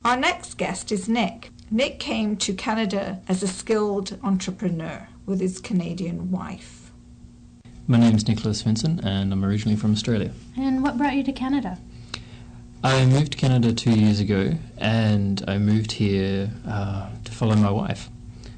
Our next guest is Nick. Nick came to Canada as a skilled entrepreneur with his Canadian wife. My name's Nicholas Vincent and I'm originally from Australia. And what brought you to Canada? I moved to Canada 2 years ago and I moved here to follow my wife.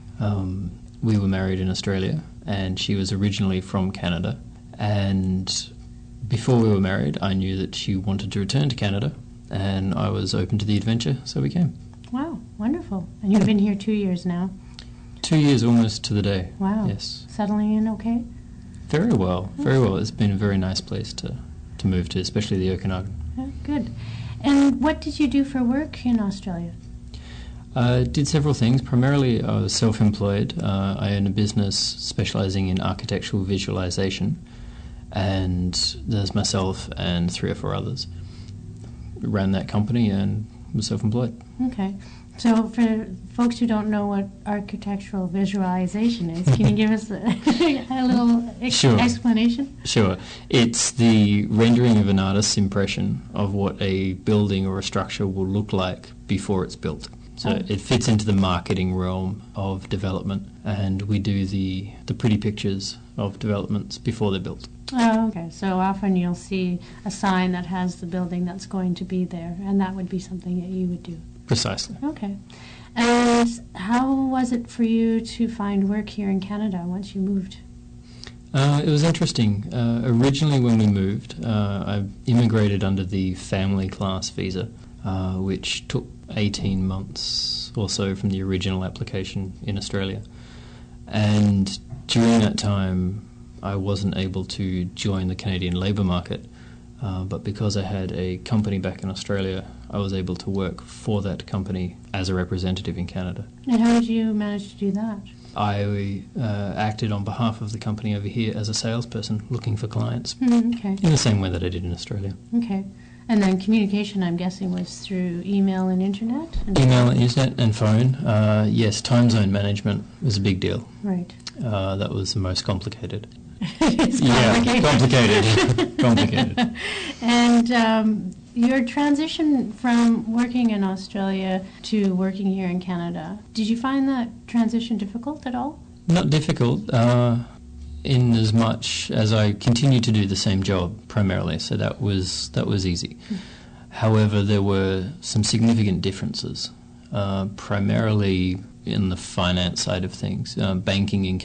We were married in Australia and she was originally from Canada, and before we were married I knew that she wanted to return to Canada and I was open to the adventure, so we came. Wow, wonderful. And you've been here 2 years now? 2 years almost to the day. Wow. Yes. Settling in okay? Very well, very well. It's been a very nice place to move to, especially the Okanagan. Yeah, good. And what did you do for work in Australia? I did several things. Primarily, I was self-employed. I own a business specialising in architectural visualisation, and there's myself and 3 or 4 others. Ran that company and was self-employed. Okay. So for folks who don't know what architectural visualization is, can you give us a little explanation? Sure. It's the rendering of an artist's impression of what a building or a structure will look like before it's built. So it fits into the marketing realm of development, and we do the pretty pictures of developments before they're built. Oh, okay. So often you'll see a sign that has the building that's going to be there, and that would be something that you would do. Precisely. Okay. And how was it for you to find work here in Canada once you moved? It was interesting. Originally when we moved, I immigrated under the family class visa, which took 18 months or so from the original application in Australia. And during that time, I wasn't able to join the Canadian labour market, but because I had a company back in Australia, I was able to work for that company as a representative in Canada. And how did you manage to do that? I acted on behalf of the company over here as a salesperson looking for clients, Okay. in the same way that I did in Australia. Okay. And then communication, I'm guessing, was through email and internet? Email, internet and phone. Yes, time zone management was a big deal. Right. That was the most complicated. It's complicated. Complicated. And your transition from working in Australia to working here in Canada, did you find that transition difficult at all? Not difficult, in as much as I continued to do the same job primarily, so that was easy. However, there were some significant differences, primarily in the finance side of things. Banking in